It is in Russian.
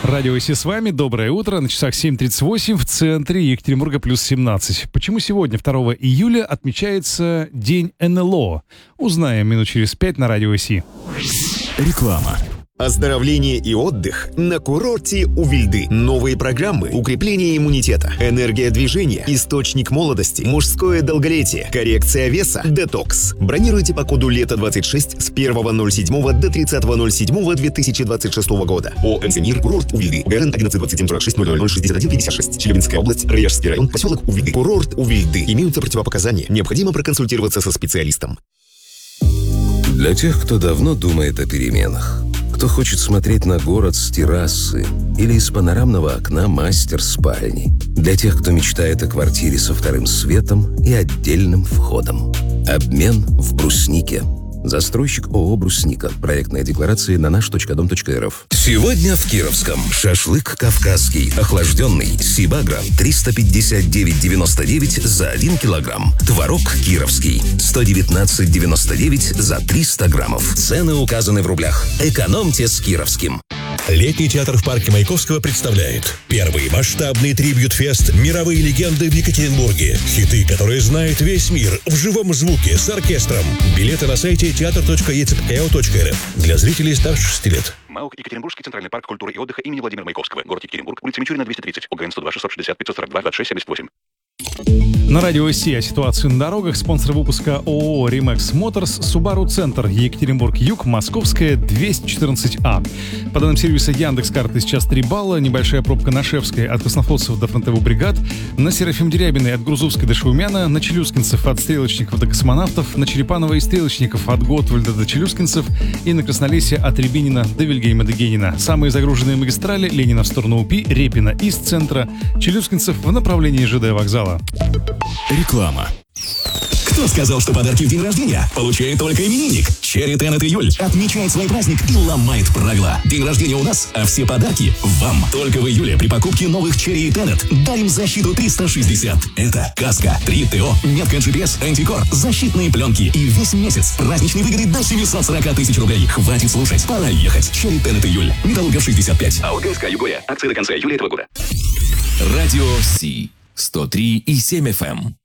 Радио ИС с вами. Доброе утро. На часах 7:38 в центре Екатеринбурга плюс 17. Почему сегодня, 2 июля, отмечается День НЛО? Узнаем минут через 5 на Радио ИС. Реклама. Оздоровление и отдых на курорте у Вильды. Новые программы, укрепление иммунитета, энергия движения, источник молодости, мужское долголетие, коррекция веса, детокс. Бронируйте по коду ЛЕТО26 с 1.07 до 30.07.2026 года. ОМС «Мир», курорт у Вильды. ГРН 112746006156. Челябинская область, Раяжский район, поселок у Вильды. Курорт у Вильды. Имеются противопоказания. Необходимо проконсультироваться со специалистом. Для тех, кто давно думает о переменах, кто хочет смотреть на город с террасы или из панорамного окна мастер-спальни. Для тех, кто мечтает о квартире со вторым светом и отдельным входом. Обмен в Бруснике. Застройщик ООО «Брусника». Проектная декларация на наш.дом.рф. Сегодня в Кировском шашлык кавказский, охлажденный, Сибагра, 359,99 за 1 килограмм. Творог кировский, 119,99 за 300 граммов. Цены указаны в рублях. Экономьте с Кировским. Летний театр в парке Маяковского представляет первый масштабный трибьют-фест «Мировые легенды» в Екатеринбурге. Хиты, которые знает весь мир, в живом звуке, с оркестром. Билеты на сайте театр.ецпео.рф для зрителей старше 6 лет. МАУК Екатеринбургский центральный парк культуры и отдыха имени Владимира Маяковского. Город Екатеринбург, улица Мичурина, 230, ОГРН 102 660 542 26 78. На Радио ИС о ситуации на дорогах. Спонсор выпуска ООО «Римекс Моторс», Subaru Центр, Екатеринбург-Юг, Московская, 214А. По данным сервиса Яндекс.Карты сейчас 3 балла. Небольшая пробка на Шевской от Краснофлотцев до фронтовых бригад. На Серафим-Дерябиной от Грузовской до Шаумяна. На Челюскинцев от Стрелочников до Космонавтов. На Черепаново и Стрелочников от Готвальда до Челюскинцев. И на Краснолесье от Рябинина до Вильгельма де Генина. Самые загруженные магистрали: Ленина в сторону УПИ, Репина из центра, Челюскинцев в направлении ЖД вокзала. Реклама. Кто сказал, что подарки в день рождения получает только именинник? Черри Тенет июль отмечает свой праздник и ломает правила. День рождения у нас, а все подарки вам. Только в июле при покупке новых Черри Тенет дарим защиту 360. Это каска, 3 ТО, метка GPS, антикор, защитные пленки и весь месяц праздничные выгоды до 740 тысяч рублей. Хватит слушать, пора ехать. Черри Тенет июль. Металлургов 65. АОГ СК Югория. Акции до конца июля этого года. Радио Си. 103,7 FM.